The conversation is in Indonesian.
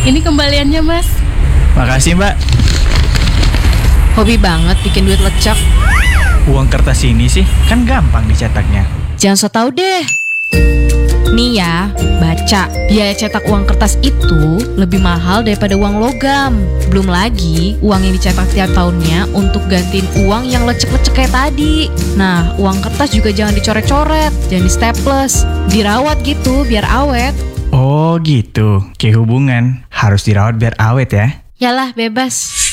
Ini kembaliannya, Mas. Makasih, Mbak. Hobi banget bikin duit lecek. Uang kertas ini sih kan gampang dicetaknya. Jangan so tau deh. Nih ya, baca. Biaya cetak uang kertas itu lebih mahal daripada uang logam. Belum lagi uang yang dicetak tiap tahunnya untuk gantiin uang yang lecek-lecek kayak tadi. Nah, uang kertas juga jangan dicoret-coret, jangan di staples, dirawat gitu biar awet. Oh gitu, kayak hubungan harus dirawat biar awet ya. Yalah, bebas.